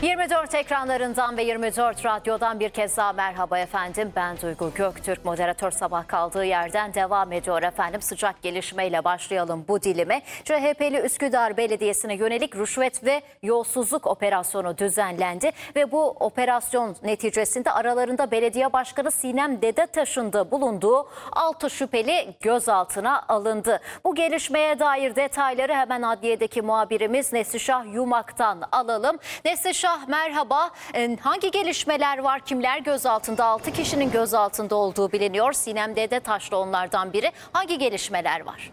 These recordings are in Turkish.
24 ekranlarından ve 24 radyodan bir kez daha merhaba efendim. Ben Duygu Göktürk, moderatör sabah kaldığı yerden devam ediyor efendim. Sıcak gelişmeyle başlayalım bu dilime. CHP'li Üsküdar Belediyesi'ne yönelik rüşvet ve yolsuzluk operasyonu düzenlendi. Ve bu operasyon neticesinde aralarında belediye başkanı Sinem Dedetaş'ın da bulunduğu 6 şüpheli gözaltına alındı. Bu gelişmeye dair detayları hemen adliyedeki muhabirimiz Neslişah Yumak'tan alalım. Neslişah, merhaba. Hangi gelişmeler var? Kimler gözaltında? 6 kişinin gözaltında olduğu biliniyor. Sinem Dedetaş da onlardan biri. Hangi gelişmeler var?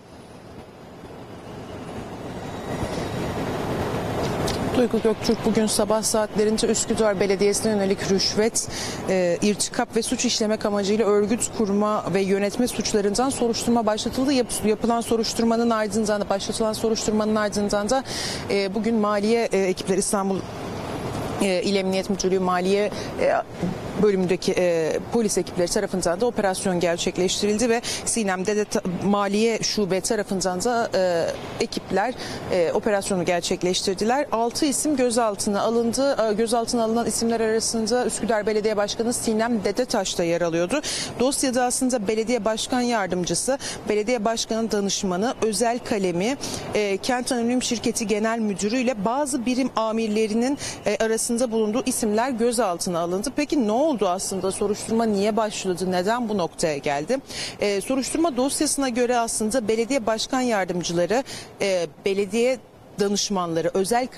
Duygu Göktürk, bugün sabah saatlerinde Üsküdar Belediyesi'ne yönelik rüşvet, irtikap ve suç işlemek amacıyla örgüt kurma ve yönetme suçlarından soruşturma başlatıldı. Başlatılan soruşturmanın ardından da bugün Maliye ekipleri, İstanbul İl Emniyet Müdürlüğü Maliye bölümündeki polis ekipleri tarafından da operasyon gerçekleştirildi ve Sinem'de de Maliye Şube tarafından da ekipler operasyonu gerçekleştirdiler. 6 isim gözaltına alındı. Gözaltına alınan isimler arasında Üsküdar Belediye Başkanı Sinem Dedetaş da yer alıyordu. Dosyada aslında belediye başkan yardımcısı, belediye başkanı danışmanı, özel kalemi, Kent Anonim Şirketi Genel Müdürü ile bazı birim amirlerinin arasında bulunduğu isimler gözaltına alındı. Peki ne oldu aslında? Soruşturma niye başladı? Neden bu noktaya geldi? Soruşturma dosyasına göre aslında belediye başkan yardımcıları, belediye danışmanları, özel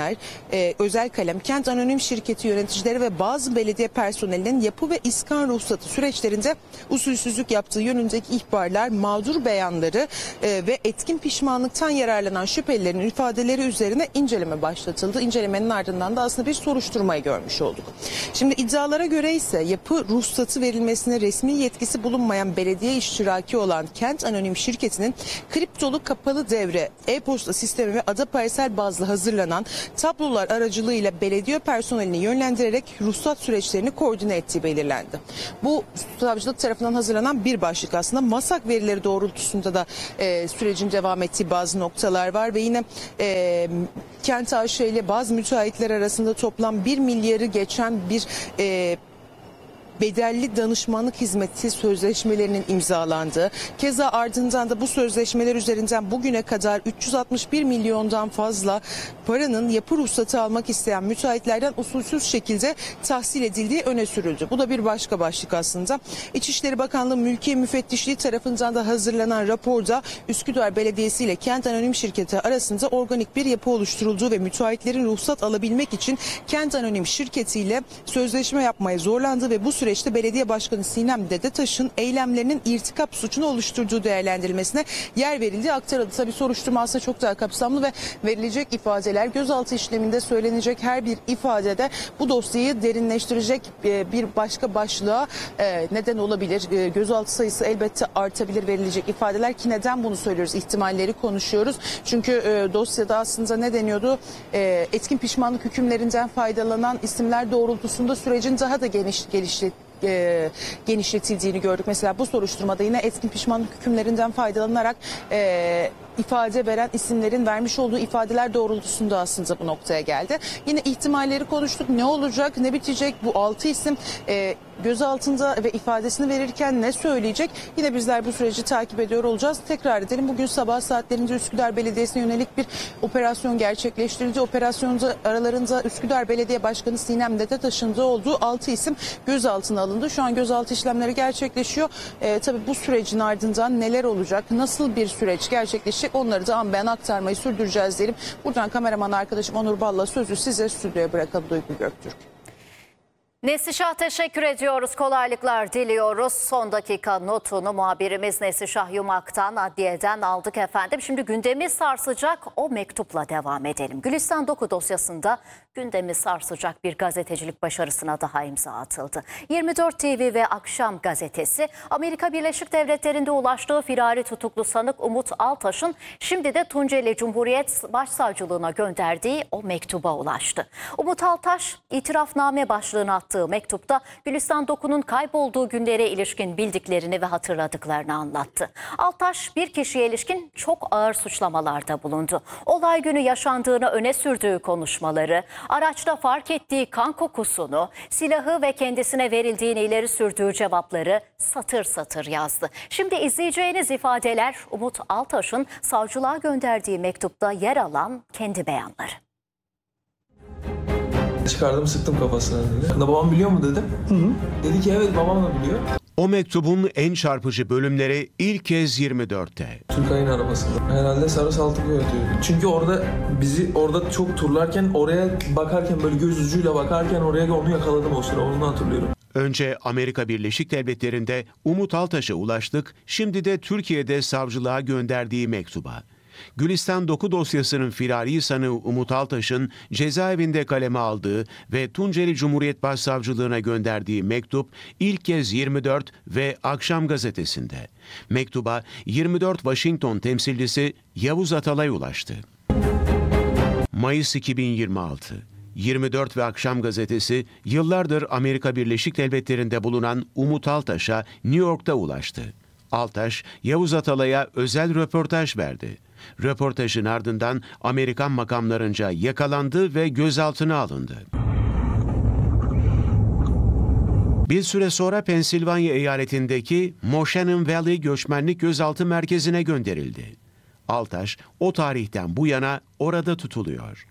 kalem, Kent Anonim Şirketi yöneticileri ve bazı belediye personelinin yapı ve iskan ruhsatı süreçlerinde usulsüzlük yaptığı yönündeki ihbarlar, mağdur beyanları ve etkin pişmanlıktan yararlanan şüphelilerin ifadeleri üzerine inceleme başlatıldı. İncelemenin ardından da aslında bir soruşturmayı görmüş olduk. Şimdi iddialara göre ise yapı ruhsatı verilmesine resmi yetkisi bulunmayan belediye iştiraki olan Kent Anonim Şirketi'nin kriptolu kapalı devre, e-posta sistemi ve ada parsel bazlı hazırlanan tablolar aracılığıyla belediye personelini yönlendirerek ruhsat süreçlerini koordine ettiği belirlendi. Bu savcılık tarafından hazırlanan bir başlık aslında. MASAK verileri doğrultusunda da sürecin devam ettiği bazı noktalar var ve yine Kent AŞ ile bazı müteahhitler arasında toplam 1 milyarı geçen bir bedelli danışmanlık hizmeti sözleşmelerinin imzalandığı, keza ardından da bu sözleşmeler üzerinden bugüne kadar 361 milyondan fazla paranın yapı ruhsatı almak isteyen müteahhitlerden usulsüz şekilde tahsil edildiği öne sürüldü. Bu da bir başka başlık aslında. İçişleri Bakanlığı Mülkiye Müfettişliği tarafından da hazırlanan raporda Üsküdar Belediyesi ile Kent Anonim Şirketi arasında organik bir yapı oluşturulduğu ve müteahhitlerin ruhsat alabilmek için Kent Anonim Şirketi ile sözleşme yapmaya zorlandığı ve bu süreçte Belediye Başkanı Sinem Dedetaş'ın eylemlerinin irtikap suçunu oluşturduğu değerlendirilmesine yer verildiği aktarıldı. Tabii soruşturma aslında çok daha kapsamlı ve verilecek ifadeler, gözaltı işleminde söylenecek her bir ifadede bu dosyayı derinleştirecek bir başka başlığa neden olabilir. Gözaltı sayısı elbette artabilir verilecek ifadeler, ki neden bunu söylüyoruz? İhtimalleri konuşuyoruz. Çünkü dosyada aslında ne deniyordu? Etkin pişmanlık hükümlerinden faydalanan isimler doğrultusunda sürecin daha da genişletildiğini gördük. Mesela bu soruşturmada yine etkin pişmanlık hükümlerinden faydalanarak ifade veren isimlerin vermiş olduğu ifadeler doğrultusunda aslında bu noktaya geldi. Yine ihtimalleri konuştuk. Ne olacak, ne bitecek? Bu 6 isim gözaltında ve ifadesini verirken ne söyleyecek? Yine bizler bu süreci takip ediyor olacağız. Tekrar edelim. Bugün sabah saatlerinde Üsküdar Belediyesi'ne yönelik bir operasyon gerçekleştirildi. Operasyonda aralarında Üsküdar Belediye Başkanı Sinem Dedetaş'ın da olduğu 6 isim gözaltına alındı. Şu an gözaltı işlemleri gerçekleşiyor. Tabii bu sürecin ardından neler olacak? Nasıl bir süreç gerçekleşecek? Onları da an beyan aktarmayı sürdüreceğiz diyelim. Buradan kameraman arkadaşım Onur Balla sözü size stüdyoya bırakalım. Duygu Göktürk. Neslişah, teşekkür ediyoruz. Kolaylıklar diliyoruz. Son dakika notunu muhabirimiz Neslişah Yumak'tan, adliyeden aldık efendim. Şimdi gündemi sarsacak o mektupla devam edelim. Gülistan Doku dosyasında gündemi sarsacak bir gazetecilik başarısına daha imza atıldı. 24 TV ve Akşam Gazetesi, Amerika Birleşik Devletleri'nde ulaştığı firari tutuklu sanık Umut Altaş'ın şimdi de Tunceli Cumhuriyet Başsavcılığına gönderdiği o mektuba ulaştı. Umut Altaş, itirafname başlığına attığı mektupta Gülistan Doku'nun kaybolduğu günlere ilişkin bildiklerini ve hatırladıklarını anlattı. Altaş bir kişiye ilişkin çok ağır suçlamalarda bulundu. Olay günü yaşandığını öne sürdüğü konuşmaları, araçta fark ettiği kan kokusunu, silahı ve kendisine verildiğini ileri sürdüğü cevapları satır satır yazdı. Şimdi izleyeceğiniz ifadeler Umut Altaş'ın savcılığa gönderdiği mektupta yer alan kendi beyanları. Çıkardım, sıktım kafasına dedi. Babam biliyor mu dedim. Dedi ki evet, babam da biliyor. O mektubun en çarpıcı bölümleri ilk kez 24'te. Türkay'ın arabasında. Herhalde sarı saltıklı yatıyor. Çünkü orada çok turlarken, oraya bakarken, böyle göz ucuyla bakarken oraya onu yakaladım o sıra. Onu hatırlıyorum. Önce Amerika Birleşik Devletleri'nde Umut Altaş'a ulaştık, şimdi de Türkiye'de savcılığa gönderdiği mektuba. Gülistan Doku dosyasının firari sanığı Umut Altaş'ın cezaevinde kaleme aldığı ve Tunceli Cumhuriyet Başsavcılığına gönderdiği mektup ilk kez 24 ve Akşam Gazetesi'nde. Mektuba 24 Washington temsilcisi Yavuz Atalay ulaştı. Mayıs 2026. 24 ve Akşam Gazetesi yıllardır Amerika Birleşik Devletleri'nde bulunan Umut Altaş'a New York'ta ulaştı. Altaş, Yavuz Atalay'a özel röportaj verdi. Röportajın ardından Amerikan makamlarınca yakalandı ve gözaltına alındı. Bir süre sonra Pensilvanya eyaletindeki Moshannon Valley Göçmenlik Gözaltı Merkezi'ne gönderildi. Altaş, o tarihten bu yana orada tutuluyor.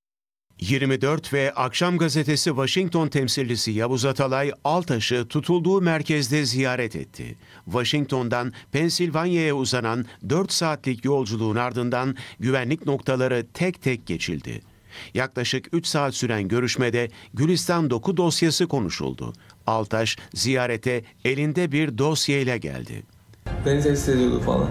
24 ve Akşam Gazetesi Washington temsilcisi Yavuz Atalay, Altaş'ı tutulduğu merkezde ziyaret etti. Washington'dan Pensilvanya'ya uzanan 4 saatlik yolculuğun ardından güvenlik noktaları tek tek geçildi. Yaklaşık 3 saat süren görüşmede Gülistan Doku dosyası konuşuldu. Altaş ziyarete elinde bir dosyayla geldi. Beni tehdit ediyordu falan.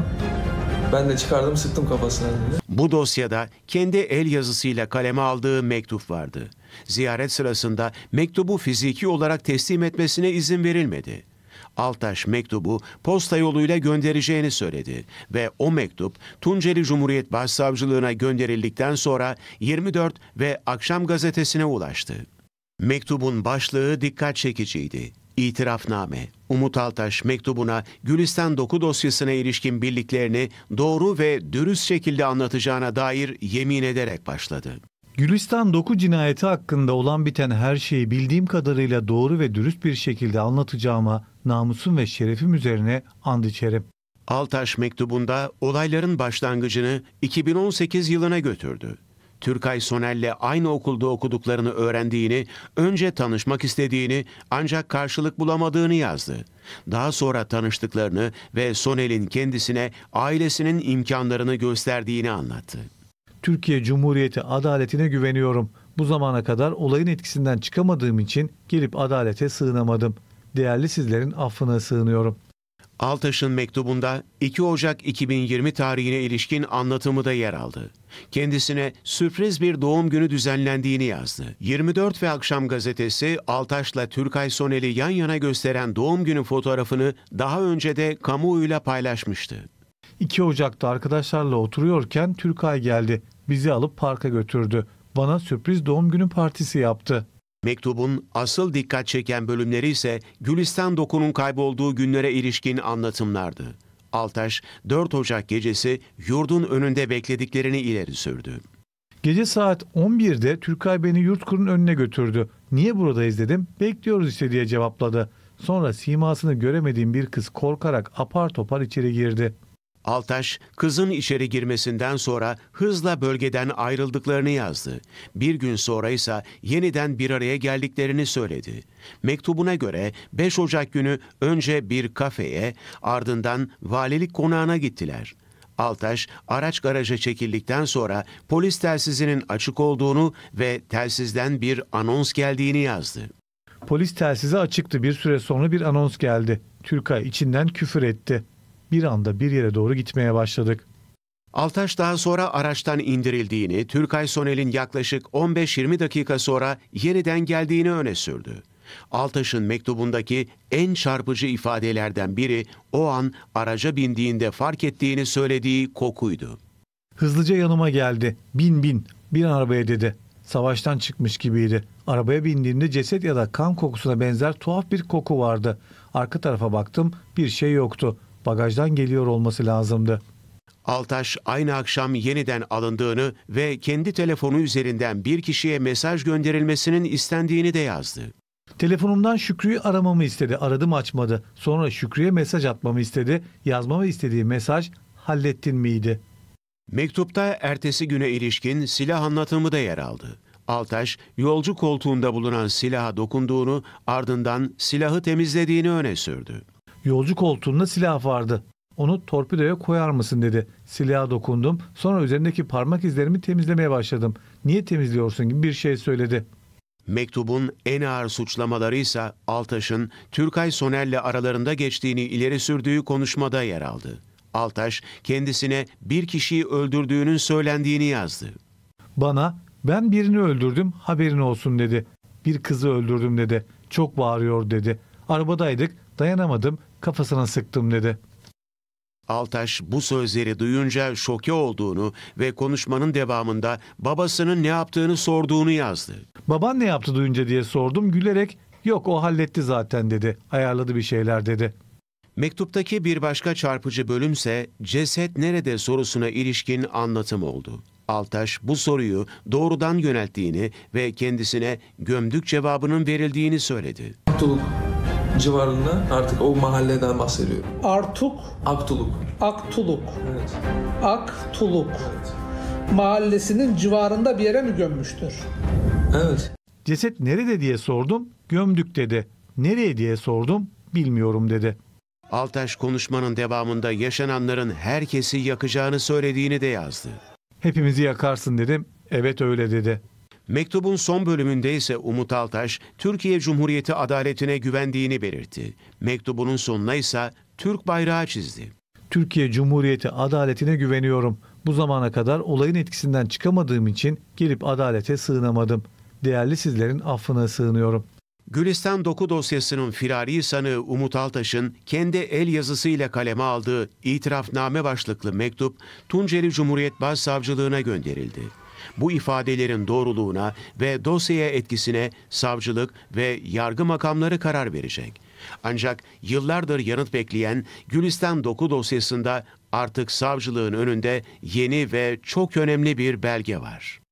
Ben de çıkardım, sıktım kafasına dedi. Bu dosyada kendi el yazısıyla kaleme aldığı mektup vardı. Ziyaret sırasında mektubu fiziki olarak teslim etmesine izin verilmedi. Altaş mektubu posta yoluyla göndereceğini söyledi ve o mektup Tunceli Cumhuriyet Başsavcılığına gönderildikten sonra 24 ve Akşam Gazetesi'ne ulaştı. Mektubun başlığı dikkat çekiciydi. İtirafname. Umut Altaş mektubuna Gülistan Doku dosyasına ilişkin bildiklerini doğru ve dürüst şekilde anlatacağına dair yemin ederek başladı. Gülistan Doku cinayeti hakkında olan biten her şeyi bildiğim kadarıyla doğru ve dürüst bir şekilde anlatacağıma namusum ve şerefim üzerine and içerim. Altaş mektubunda olayların başlangıcını 2018 yılına götürdü. Türkay Sonel'le aynı okulda okuduklarını öğrendiğini, önce tanışmak istediğini ancak karşılık bulamadığını yazdı. Daha sonra tanıştıklarını ve Sonel'in kendisine ailesinin imkanlarını gösterdiğini anlattı. Türkiye Cumhuriyeti adaletine güveniyorum. Bu zamana kadar olayın etkisinden çıkamadığım için gelip adalete sığınamadım. Değerli sizlerin affına sığınıyorum. Altaş'ın mektubunda 2 Ocak 2020 tarihine ilişkin anlatımı da yer aldı. Kendisine sürpriz bir doğum günü düzenlendiğini yazdı. 24 ve Akşam Gazetesi Altaş'la Türkay Sonel'i yan yana gösteren doğum günü fotoğrafını daha önce de kamuoyuyla paylaşmıştı. 2 Ocak'ta arkadaşlarla oturuyorken Türkay geldi. Bizi alıp parka götürdü. Bana sürpriz doğum günü partisi yaptı. Mektubun asıl dikkat çeken bölümleri ise Gülistan Doku'nun kaybolduğu günlere ilişkin anlatımlardı. Altaş, 4 Ocak gecesi yurdun önünde beklediklerini ileri sürdü. Gece saat 11'de Türkay beni Yurtkur'un önüne götürdü. Niye buradayız dedim. Bekliyoruz işte diye cevapladı. Sonra simasını göremediğim bir kız korkarak apar topar içeri girdi. Altaş, kızın içeri girmesinden sonra hızla bölgeden ayrıldıklarını yazdı. Bir gün sonra ise yeniden bir araya geldiklerini söyledi. Mektubuna göre 5 Ocak günü önce bir kafeye, ardından valilik konağına gittiler. Altaş, araç garaja çekildikten sonra polis telsizinin açık olduğunu ve telsizden bir anons geldiğini yazdı. Polis telsizi açıktı. Bir süre sonra bir anons geldi. Türkay içinden küfür etti. Bir anda bir yere doğru gitmeye başladık. Altaş daha sonra araçtan indirildiğini, Türkay Sonel'in yaklaşık 15-20 dakika sonra yeniden geldiğini öne sürdü. Altaş'ın mektubundaki en çarpıcı ifadelerden biri o an araca bindiğinde fark ettiğini söylediği kokuydu. Hızlıca yanıma geldi. Bin bin, bin arabaya dedi. Savaştan çıkmış gibiydi. Arabaya bindiğimde ceset ya da kan kokusuna benzer tuhaf bir koku vardı. Arka tarafa baktım, bir şey yoktu. Bagajdan geliyor olması lazımdı. Altaş aynı akşam yeniden alındığını ve kendi telefonu üzerinden bir kişiye mesaj gönderilmesinin istendiğini de yazdı. Telefonumdan Şükrü'yü aramamı istedi. Aradım, açmadı. Sonra Şükrü'ye mesaj atmamı istedi. Yazmamı istediği mesaj "hallettin miydi?" Mektupta ertesi güne ilişkin silah anlatımı da yer aldı. Altaş, yolcu koltuğunda bulunan silaha dokunduğunu, ardından silahı temizlediğini öne sürdü. Yolcu koltuğunda silah vardı. "Onu torpidoya koyar mısın?" dedi. Silaha dokundum. Sonra üzerindeki parmak izlerimi temizlemeye başladım. "Niye temizliyorsun?" gibi bir şey söyledi. Mektubun en ağır suçlamaları ise Altaş'ın Türkay Soner'le aralarında geçtiğini ileri sürdüğü konuşmada yer aldı. Altaş, kendisine bir kişiyi öldürdüğünün söylendiğini yazdı. "Bana 'ben birini öldürdüm, haberin olsun' dedi. 'Bir kızı öldürdüm' dedi. 'Çok bağırıyor' dedi. 'Arabadaydık, dayanamadım, kafasına sıktım' dedi. Altaş bu sözleri duyunca şoke olduğunu ve konuşmanın devamında babasının ne yaptığını sorduğunu yazdı. "Baban ne yaptı duyunca?" diye sordum. Gülerek "Yok, o halletti zaten" dedi. "Ayarladı bir şeyler" dedi. Mektuptaki bir başka çarpıcı bölümse ceset nerede sorusuna ilişkin anlatım oldu. Altaş bu soruyu doğrudan yönelttiğini ve kendisine gömdük cevabının verildiğini söyledi. Aktuluk civarında, artık o mahalleden bahsediyorum. Aktuluk. Aktuluk. Evet. Aktuluk. Mahallesinin civarında bir yere mi gömmüştür? Evet. "Ceset nerede?" diye sordum. "Gömdük" dedi. "Nereye?" diye sordum. "Bilmiyorum" dedi. Altaş konuşmanın devamında yaşananların herkesi yakacağını söylediğini de yazdı. "Hepimizi yakarsın" dedim. "Evet, öyle" dedi. Mektubun son bölümünde ise Umut Altaş, Türkiye Cumhuriyeti adaletine güvendiğini belirtti. Mektubunun sonuna ise Türk bayrağı çizdi. "Türkiye Cumhuriyeti adaletine güveniyorum. Bu zamana kadar olayın etkisinden çıkamadığım için gelip adalete sığınamadım. Değerli sizlerin affına sığınıyorum." Gülistan Doku dosyasının firari sanığı Umut Altaş'ın kendi el yazısıyla kaleme aldığı itirafname başlıklı mektup Tunceli Cumhuriyet Başsavcılığına gönderildi. Bu ifadelerin doğruluğuna ve dosyaya etkisine savcılık ve yargı makamları karar verecek. Ancak yıllardır yanıt bekleyen Gülistan Doku dosyasında artık savcılığın önünde yeni ve çok önemli bir belge var.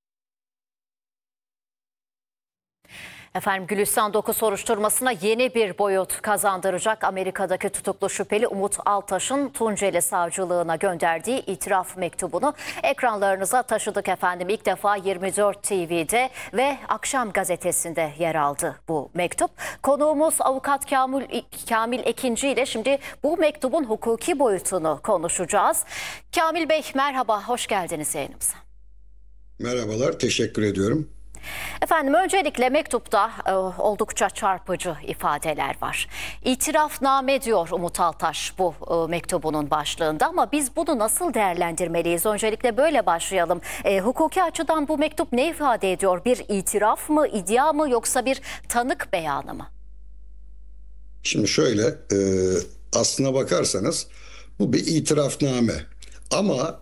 Efendim, Gülistan Doku soruşturmasına yeni bir boyut kazandıracak Amerika'daki tutuklu şüpheli Umut Altaş'ın Tunceli Savcılığına gönderdiği itiraf mektubunu ekranlarınıza taşıdık efendim. İlk defa 24 TV'de ve Akşam Gazetesi'nde yer aldı bu mektup. Konuğumuz avukat Kamil Ekinci ile şimdi bu mektubun hukuki boyutunu konuşacağız. Kamil Bey merhaba, hoş geldiniz yayınımıza. Merhabalar, teşekkür ediyorum. Efendim, öncelikle mektupta oldukça çarpıcı ifadeler var. İtirafname diyor Umut Altaş bu mektubunun başlığında, ama biz bunu nasıl değerlendirmeliyiz? Öncelikle böyle başlayalım. Hukuki açıdan bu mektup ne ifade ediyor? Bir itiraf mı, iddia mı, yoksa bir tanık beyanı mı? Şimdi şöyle, aslına bakarsanız bu bir itirafname. Ama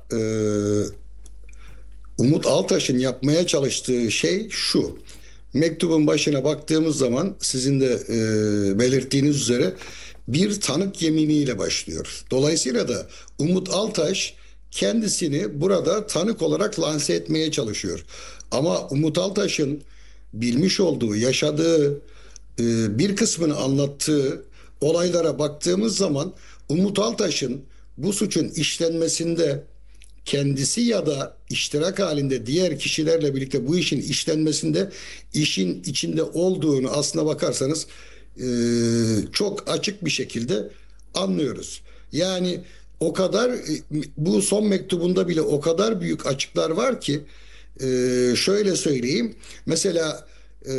Umut Altaş'ın yapmaya çalıştığı şey şu. Mektubun başına baktığımız zaman sizin de belirttiğiniz üzere bir tanık yeminiyle başlıyor. Dolayısıyla da Umut Altaş kendisini burada tanık olarak lanse etmeye çalışıyor. Ama Umut Altaş'ın bilmiş olduğu, yaşadığı, bir kısmını anlattığı olaylara baktığımız zaman Umut Altaş'ın bu suçun işlenmesinde kendisi ya da iştirak halinde diğer kişilerle birlikte bu işin işlenmesinde işin içinde olduğunu aslına bakarsanız çok açık bir şekilde anlıyoruz. Yani o kadar, bu son mektubunda bile o kadar büyük açıklar var ki şöyle söyleyeyim. Mesela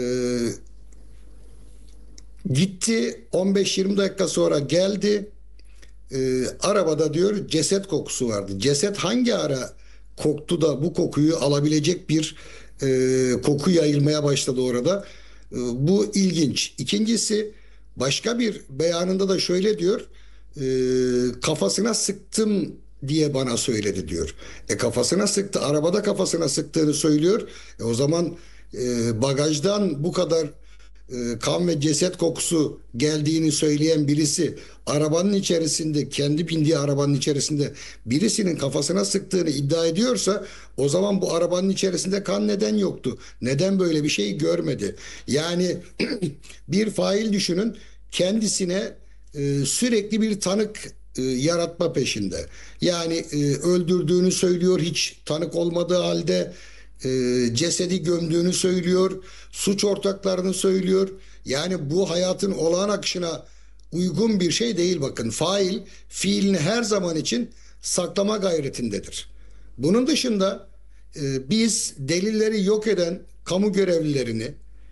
gitti, 15-20 dakika sonra geldi. Arabada diyor ceset kokusu vardı. Ceset hangi ara koktu da bu kokuyu alabilecek bir koku yayılmaya başladı orada. Bu ilginç. İkincisi, başka bir beyanında da şöyle diyor. Kafasına sıktım diye bana söyledi diyor. Kafasına sıktı. Arabada kafasına sıktığını söylüyor. O zaman bagajdan bu kadar kan ve ceset kokusu geldiğini söyleyen birisi arabanın içerisinde, kendi bindiği arabanın içerisinde birisinin kafasına sıktığını iddia ediyorsa, o zaman bu arabanın içerisinde kan neden yoktu? Neden böyle bir şey görmedi? Yani bir fail düşünün, kendisine sürekli bir tanık yaratma peşinde. Yani öldürdüğünü söylüyor hiç tanık olmadığı halde, cesedi gömdüğünü söylüyor, suç ortaklarını söylüyor. Yani bu hayatın olağan akışına uygun bir şey değil bakın. Fail fiilini her zaman için saklama gayretindedir. Bunun dışında biz delilleri yok eden kamu görevlilerini,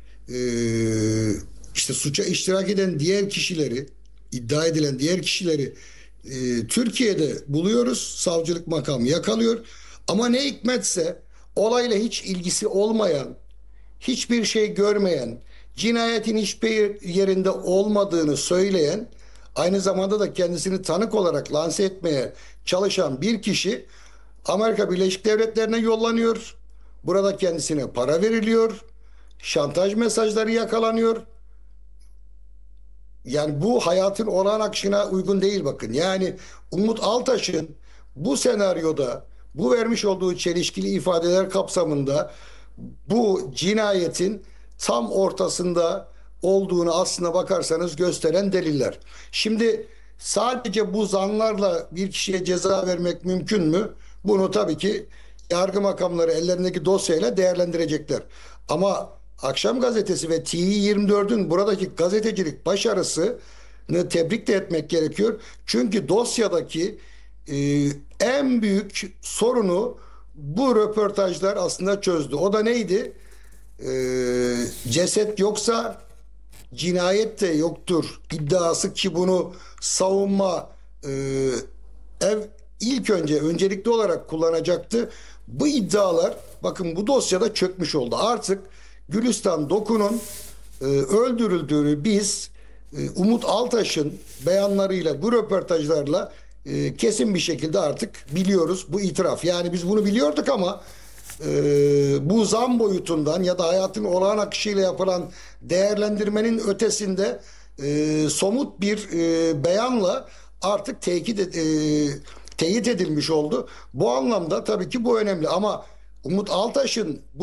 işte suça iştirak eden diğer kişileri, iddia edilen diğer kişileri Türkiye'de buluyoruz. Savcılık makamı yakalıyor. Ama ne hikmetse olayla hiç ilgisi olmayan, hiçbir şey görmeyen, cinayetin hiçbir yerinde olmadığını söyleyen, aynı zamanda da kendisini tanık olarak lanse etmeye çalışan bir kişi Amerika Birleşik Devletleri'ne yollanıyor. Burada kendisine para veriliyor. Şantaj mesajları yakalanıyor. Yani bu hayatın olağan akışına uygun değil bakın. Yani Umut Altaş'ın bu senaryoda, bu vermiş olduğu çelişkili ifadeler kapsamında bu cinayetin tam ortasında olduğunu aslına bakarsanız gösteren deliller. Şimdi sadece bu zanlarla bir kişiye ceza vermek mümkün mü? Bunu tabii ki yargı makamları ellerindeki dosyayla değerlendirecekler. Ama Akşam Gazetesi ve TV24'ün buradaki gazetecilik başarısını tebrik de etmek gerekiyor. Çünkü dosyadaki en büyük sorunu bu röportajlar aslında çözdü. O da neydi? Ceset yoksa cinayet de yoktur iddiası, ki bunu savunma ilk öncelikli olarak kullanacaktı. Bu iddialar bakın bu dosyada çökmüş oldu. Artık Gülistan Doku'nun öldürüldüğünü biz Umut Altaş'ın beyanlarıyla, bu röportajlarla kesin bir şekilde artık biliyoruz, bu itiraf. Yani biz bunu biliyorduk ama bu zam boyutundan ya da hayatın olağan akışıyla yapılan değerlendirmenin ötesinde somut bir beyanla artık teyit edilmiş oldu. Bu anlamda tabii ki bu önemli ama Umut Altaş'ın bu